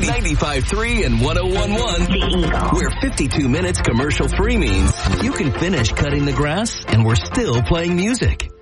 95.3 and 101.1. The Eagle. Where 52 minutes commercial free means you can finish cutting the grass and we're still playing music.